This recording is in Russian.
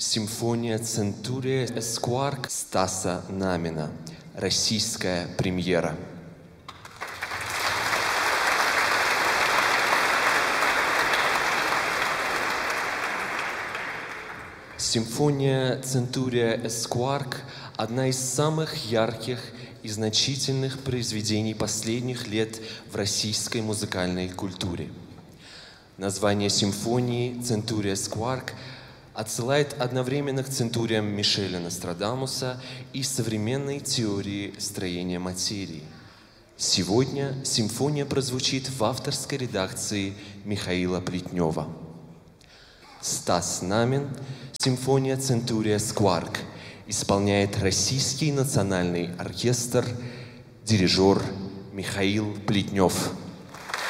Симфония Центурия Скворк Стаса Намина. Российская премьера. Симфония Центурия Скворк – одна из самых ярких и значительных произведений последних лет в российской музыкальной культуре. Название симфонии «Центурия Скворк» отсылает одновременно к центуриям Мишеля Нострадамуса и современной теории строения материи. Сегодня симфония прозвучит в авторской редакции Михаила Плетнева. Стас Намин, симфония «Центурия Скворк» исполняет Российский национальный оркестр, дирижер Михаил Плетнев.